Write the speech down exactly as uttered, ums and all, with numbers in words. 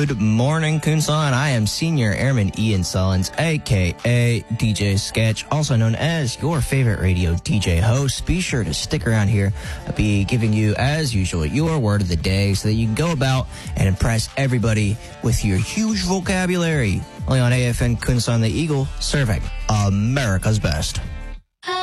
Good morning, Kunsan. I am Senior Airman Ian Sullins, a k a. D J Sketch, also known as your favorite radio D J host. Be sure to stick around here. I'll be giving you, as usual, your word of the day so that you can go about and impress everybody with your huge vocabulary. Only on A F N Kunsan the Eagle, serving America's best.